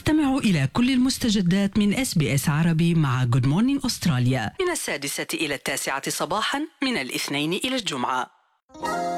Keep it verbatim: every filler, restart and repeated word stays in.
استمعوا إلى كل المستجدات من إس بي إس عربي مع Good Morning أستراليا من السادسة إلى التاسعة صباحا من الاثنين إلى الجمعة.